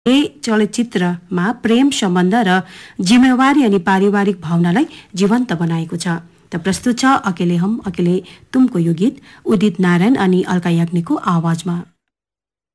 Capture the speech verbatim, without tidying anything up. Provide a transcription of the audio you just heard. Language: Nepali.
चलचित्रमा प्रेम सम्बन्ध र जिम्मेवारी अनि पारिवारिक भावनालाई जीवन्त बनाएको छ। त प्रस्तुत छ अकेले हम अकेले तुमको यो गीत उदित नारायण अनि अलका याग्निकको आवाजमा।